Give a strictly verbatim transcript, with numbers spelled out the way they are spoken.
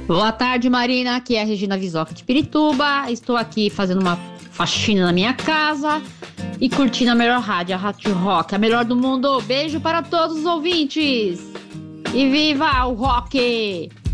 Boa tarde, Marina. Aqui é a Regina Visoca de Pirituba. Estou aqui fazendo uma faxina na minha casa e curtindo a melhor rádio, a Rádio Rock, a melhor do mundo. Beijo para todos os ouvintes. E viva o rock!